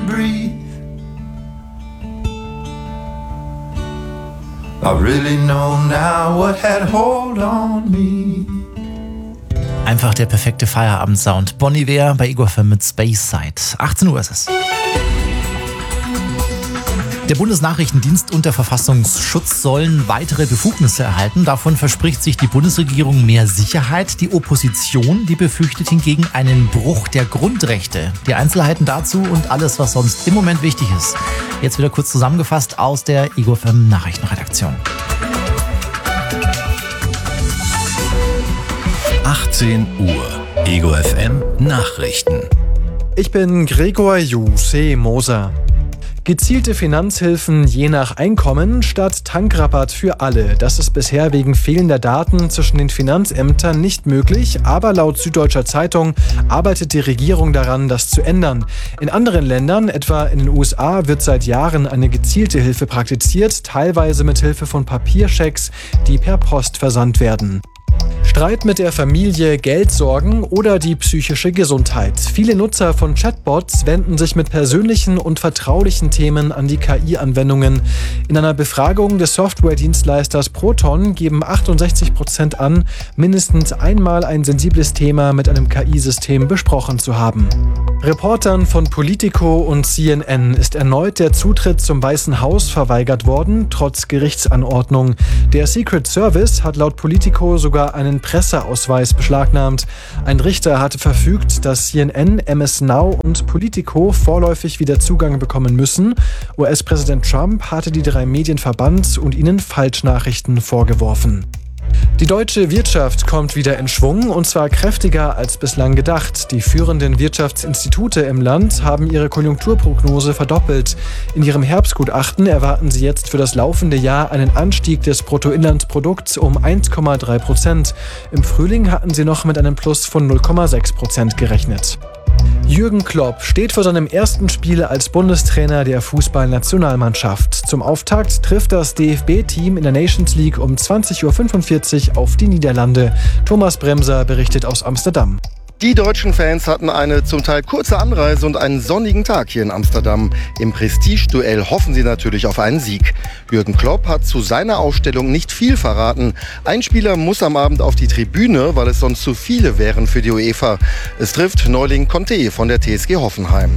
breathe. I really know now what had hold on me. Einfach der perfekte Feierabendsound. Bon Iver bei Ego FM mit Space Side. 18 Uhr ist es. Der Bundesnachrichtendienst und der Verfassungsschutz sollen weitere Befugnisse erhalten. Davon verspricht sich die Bundesregierung mehr Sicherheit. Die Opposition, die befürchtet hingegen einen Bruch der Grundrechte. Die Einzelheiten dazu und alles, was sonst im Moment wichtig ist. Jetzt wieder kurz zusammengefasst aus der Ego FM Nachrichtenredaktion. 18 Uhr. Ego FM Nachrichten. Ich bin Gregor Juse Moser. Gezielte Finanzhilfen je nach Einkommen statt Tankrabatt für alle. Das ist bisher wegen fehlender Daten zwischen den Finanzämtern nicht möglich, aber laut Süddeutscher Zeitung arbeitet die Regierung daran, das zu ändern. In anderen Ländern, etwa in den USA, wird seit Jahren eine gezielte Hilfe praktiziert, teilweise mit Hilfe von Papierschecks, die per Post versandt werden. Streit mit der Familie, Geldsorgen oder die psychische Gesundheit. Viele Nutzer von Chatbots wenden sich mit persönlichen und vertraulichen Themen an die KI-Anwendungen. In einer Befragung des Softwaredienstleisters Proton geben 68% an, mindestens einmal ein sensibles Thema mit einem KI-System besprochen zu haben. Reportern von Politico und CNN ist erneut der Zutritt zum Weißen Haus verweigert worden, trotz Gerichtsanordnung. Der Secret Service hat laut Politico sogar einen Presseausweis beschlagnahmt. Ein Richter hatte verfügt, dass CNN, MS Now und Politico vorläufig wieder Zugang bekommen müssen. US-Präsident Trump hatte die drei Medien verbannt und ihnen Falschnachrichten vorgeworfen. Die deutsche Wirtschaft kommt wieder in Schwung, und zwar kräftiger als bislang gedacht. Die führenden Wirtschaftsinstitute im Land haben ihre Konjunkturprognose verdoppelt. In ihrem Herbstgutachten erwarten sie jetzt für das laufende Jahr einen Anstieg des Bruttoinlandsprodukts um 1,3%. Im Frühling hatten sie noch mit einem Plus von 0,6% gerechnet. Jürgen Klopp steht vor seinem ersten Spiel als Bundestrainer der Fußballnationalmannschaft. Zum Auftakt trifft das DFB-Team in der Nations League um 20.45 Uhr auf die Niederlande. Thomas Bremser berichtet aus Amsterdam. Die deutschen Fans hatten eine zum Teil kurze Anreise und einen sonnigen Tag hier in Amsterdam. Im Prestige-Duell hoffen sie natürlich auf einen Sieg. Jürgen Klopp hat zu seiner Aufstellung nicht viel verraten. Ein Spieler muss am Abend auf die Tribüne, weil es sonst zu viele wären für die UEFA. Es trifft Neuling Conte von der TSG Hoffenheim.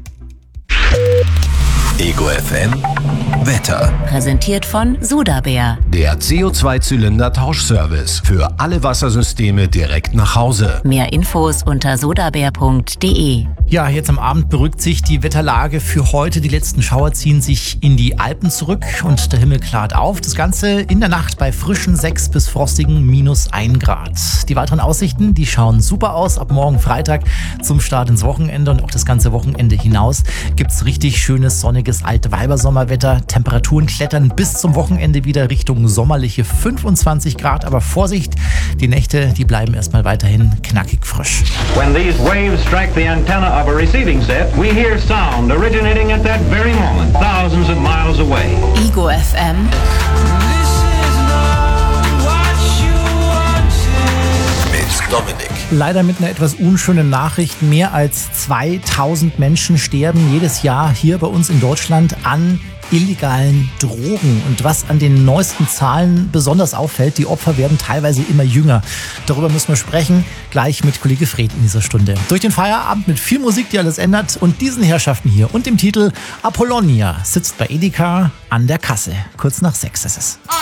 Ego FM Wetter. Präsentiert von Sudabär. Der CO2-Zylinder-Tauschservice für alle Wassersysteme direkt nach Hause. Mehr Infos unter sudabär.de. Ja, jetzt am Abend beruhigt sich die Wetterlage für heute. Die letzten Schauer ziehen sich in die Alpen zurück und der Himmel klart auf. Das Ganze in der Nacht bei frischen 6 bis frostigen -1 Grad. Die weiteren Aussichten, die schauen super aus. Ab morgen Freitag zum Start ins Wochenende und auch das ganze Wochenende hinaus gibt's richtig schönes, sonniges Altweibersommerwetter. Temperaturen klettern bis zum Wochenende wieder Richtung sommerliche 25 Grad. Aber Vorsicht, die Nächte, die bleiben erstmal weiterhin knackig frisch. When these waves strike the antenna of a receiving set, we hear sound originating at that very moment, thousands of miles away. Ego FM. Mit Dominik. Leider mit einer etwas unschönen Nachricht. Mehr als 2000 Menschen sterben jedes Jahr hier bei uns in Deutschland an illegalen Drogen. Und was an den neuesten Zahlen besonders auffällt, die Opfer werden teilweise immer jünger. Darüber müssen wir sprechen, gleich mit Kollege Fred in dieser Stunde. Durch den Feierabend mit viel Musik, die alles ändert, und diesen Herrschaften hier und dem Titel Apollonia sitzt bei Edeka an der Kasse. Kurz nach 6 ist es.